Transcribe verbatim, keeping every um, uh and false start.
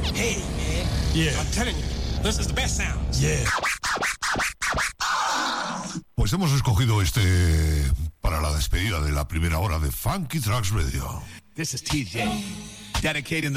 Hey, man. Yeah. I'm telling you, this is the best sound. Yeah. Pues hemos escogido este para la despedida de la primera hora de Funky Tracks Radio. This is T J, dedicating the